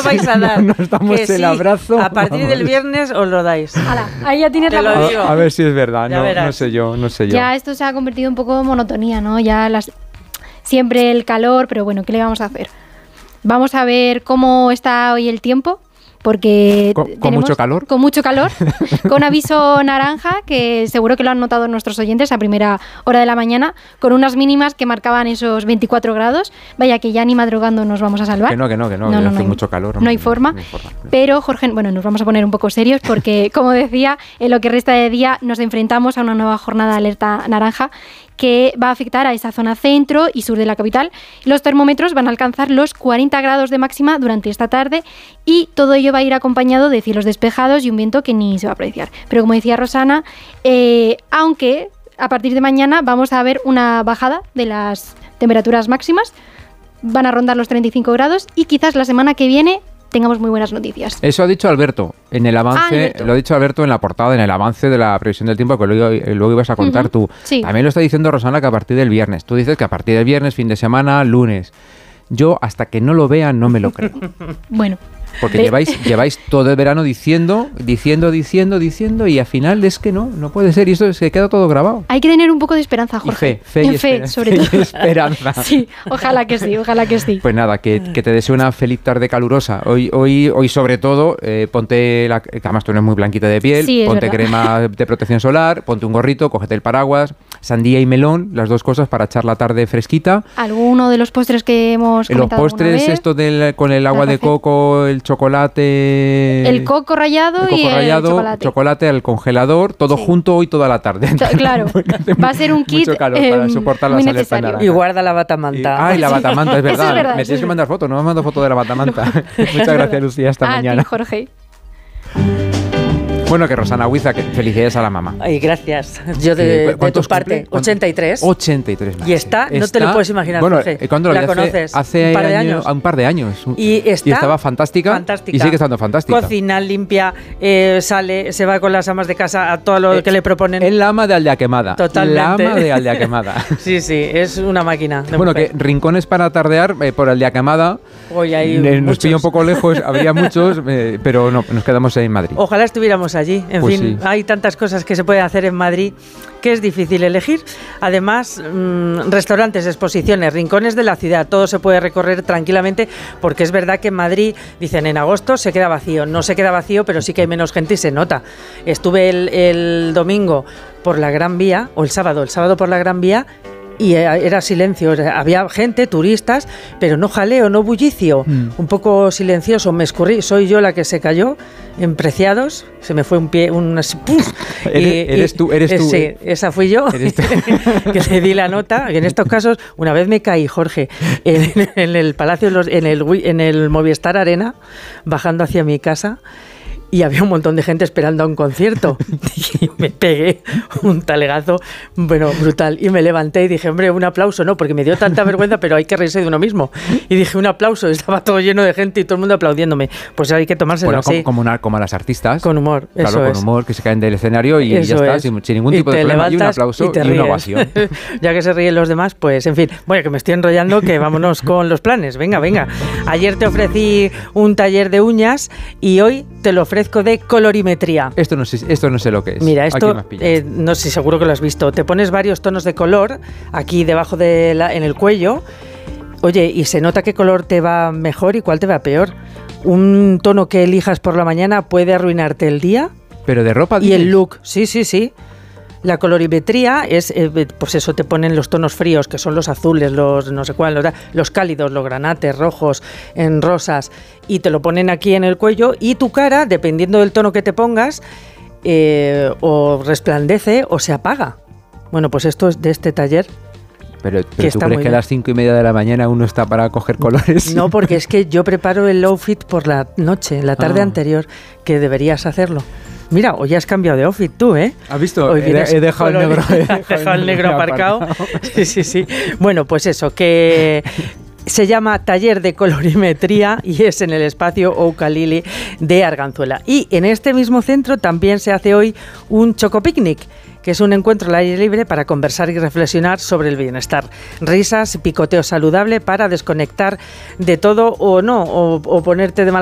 lo vais a dar. Nos damos que el sí, abrazo. A partir del viernes os lo dais. Hala, ahí ya tienes Te la lo palabra. digo. A ver si es verdad, Ya no verás. sé yo. Ya esto se ha convertido un poco en monotonía, ¿no? Ya siempre el calor, pero bueno, ¿qué le vamos a hacer? Vamos a ver cómo está hoy el tiempo, porque ¿Con mucho calor? Con mucho calor, con aviso naranja, que seguro que lo han notado nuestros oyentes a primera hora de la mañana, con unas mínimas que marcaban esos 24 grados. Vaya que ya ni madrugando nos vamos a salvar. Que no, hace mucho calor. No hay forma. Pero, Jorge, bueno, nos vamos a poner un poco serios porque, como decía, en lo que resta de día nos enfrentamos a una nueva jornada de alerta naranja que va a afectar a esa zona centro y sur de la capital. Los termómetros van a alcanzar los 40 grados de máxima durante esta tarde y todo ello va a ir acompañado de cielos despejados y un viento que ni se va a apreciar. Pero como decía Rosana, aunque a partir de mañana vamos a ver una bajada de las temperaturas máximas, van a rondar los 35 grados y quizás la semana que viene tengamos muy buenas noticias. Eso ha dicho Alberto en el avance, Alberto. lo ha dicho Alberto en la portada, en el avance de la previsión del tiempo que luego ibas a contar tú. Sí. También lo está diciendo Rosana que a partir del viernes. Tú dices que a partir del viernes, fin de semana, lunes. Yo hasta que no lo vea no me lo creo. Bueno. Porque lleváis todo el verano diciendo y al final es que no puede ser y eso se queda todo grabado. Hay que tener un poco de esperanza, Jorge. Y fe, sobre todo. y esperanza. Sí, ojalá que sí. Pues nada, que te deseo una feliz tarde calurosa. Hoy sobre todo, ponte que además tú no eres muy blanquita de piel, Sí, ponte verdad. crema de protección solar, ponte un gorrito, cógete el paraguas, sandía y melón, las dos cosas para echar la tarde fresquita. ¿Alguno de los postres que hemos Los comentado postres, alguna vez? esto con el agua de café. coco, el chocolate... El coco rallado y el chocolate al congelador, todo Sí. junto hoy toda la tarde. Claro, va a ser un kit mucho calor para soportar muy las alertas necesario. naranjas. Y guarda la batamanta. Ay, la batamanta, es verdad. Eso es verdad, Me eso tienes es que mandar foto, no me mando foto de la batamanta. Muchas gracias, Lucía, hasta A mañana. ti, Jorge. Bueno, que Rosana Huiza, que felicidades a la mamá. Ay, gracias. Yo de tu ¿Cuántos parte, cumple? 83. 83 más. Y está, no te lo puedes imaginar, bueno, Jorge. ¿cuándo ¿La vi? conoces? Hace ¿Un par de años? Un par de años. Y estaba fantástica. Y sigue estando fantástica. Cocina, limpia, sale, se va con las amas de casa a todo lo que le proponen. Es la ama de Aldea Quemada. Totalmente. La ama de Aldea Quemada. Sí, es una máquina. Bueno, que rincones para tardear por Aldea Quemada. Hoy hay nos muchos. pilla un poco lejos, habría muchos, pero no, nos quedamos en Madrid. Ojalá estuviéramos allí. En Pues fin, sí. hay tantas cosas que se pueden hacer en Madrid que es difícil elegir. Además, restaurantes, exposiciones, rincones de la ciudad, todo se puede recorrer tranquilamente porque es verdad que en Madrid, dicen, en agosto se queda vacío. No se queda vacío, pero sí que hay menos gente y se nota. Estuve el domingo por la Gran Vía, o el sábado por la Gran Vía, y era silencio, había gente, turistas, pero no jaleo, no bullicio, un poco silencioso, me escurrí, soy yo la que se cayó en Preciados, se me fue un pie, ¿Eres tú? Sí, esa fui yo, que le di la nota, y en estos casos, una vez me caí, Jorge, en el Palacio, en el Movistar Arena, bajando hacia mi casa, y había un montón de gente esperando a un concierto. Y me pegué un talegazo, bueno, brutal. Y me levanté y dije, hombre, un aplauso, no, porque me dio tanta vergüenza, pero hay que reírse de uno mismo. Y dije, un aplauso, estaba todo lleno de gente y todo el mundo aplaudiéndome. Pues hay que tomárselo así. Como a las artistas. Con humor, claro, eso con humor, que se caen del escenario y eso ya está, sin ningún tipo de problema. Y un aplauso y una ovación. Ya que se ríen los demás, pues, en fin. Bueno, que me estoy enrollando, que vámonos con los planes. Venga. Ayer te ofrecí un taller de uñas y hoy te lo ofrezco de colorimetría. Esto no sé lo que es. Mira, esto no sé, seguro que lo has visto. Te pones varios tonos de color aquí debajo en el cuello. Oye, y se nota qué color te va mejor y cuál te va peor. Un tono que elijas por la mañana puede arruinarte el día. Pero de ropa. Y el look, sí. La colorimetría es, pues eso, te ponen los tonos fríos, que son los azules, los no sé cuál, los cálidos, los granates, rojos, en rosas, y te lo ponen aquí en el cuello, y tu cara, dependiendo del tono que te pongas, o resplandece o se apaga. Bueno, pues esto es de este taller. Pero ¿tú crees que a las 5:30 de la mañana uno está para coger colores? No, porque es que yo preparo el outfit por la noche, la tarde anterior, que deberías hacerlo. Mira, hoy has cambiado de outfit tú, ¿eh? ¿Has visto? Hoy He dejado el negro. He dejado el negro aparcado. Sí. Bueno, pues eso, que se llama Taller de Colorimetría y es en el espacio Oukalili de Arganzuela. Y en este mismo centro también se hace hoy un chocopicnic, que es un encuentro al aire libre para conversar y reflexionar sobre el bienestar. Risas y picoteo saludable para desconectar de todo o no, o ponerte de mala